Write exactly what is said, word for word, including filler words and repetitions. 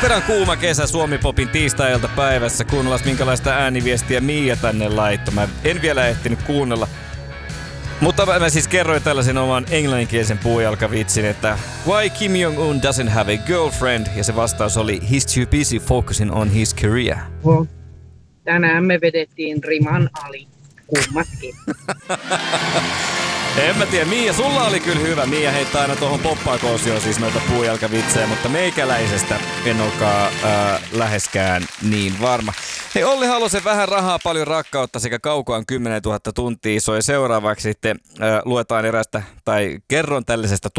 Alkuperän kuuma kesä Suomi-popin tiistai-ilta päivässä. Kuunnellaan minkälaista ääniviestiä Mia tänne laittoi. Mä en vielä ehtinyt kuunnella. Mutta mä siis kerroin tällaisen oman englanninkielisen puujalkavitsin, että Why Kim Jong-un doesn't have a girlfriend? Ja se vastaus oli He's too busy focusing on his career. Oh, tänään me vedettiin riman ali. Kummatkin. En mä tiedä, Mia, sulla oli kyllä hyvä. Mia heittää aina tuohon poppaakosioon siis noita puujalkavitsejä, mutta meikäläisestä en olekaan äh, läheskään niin varma. Hei, Olli Halosen vähän rahaa, paljon rakkautta sekä kaukoan kymmenentuhatta tuntia soi seuraavaksi sitten äh, luetaan erästä tai kerron tällaisesta